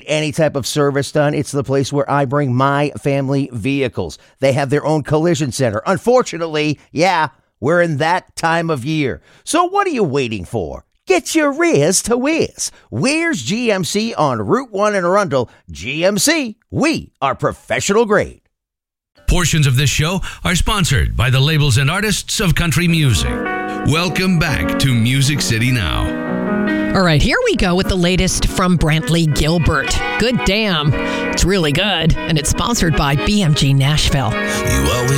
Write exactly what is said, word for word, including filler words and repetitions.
any type of service done, it's the place where I bring my family vehicles. They have their own collision center. Unfortunately, yeah, we're in that time of year. So what are you waiting for? Get your Riz to Wiz. Where's G M C on Route one in Arundel? G M C, we are professional grade. Portions of this show are sponsored by the labels and artists of country music. Welcome back to Music City Now. All right, here we go with the latest from Brantley Gilbert. Good damn. It's really good, and it's sponsored by B M G Nashville. You always